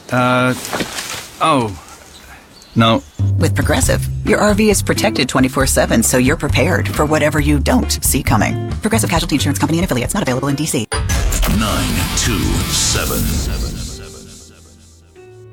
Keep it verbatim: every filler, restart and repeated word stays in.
Uh, oh, no. With Progressive, your R V is protected twenty-four seven, so you're prepared for whatever you don't see coming. Progressive Casualty Insurance Company and affiliates, not available in D C. nine two seven.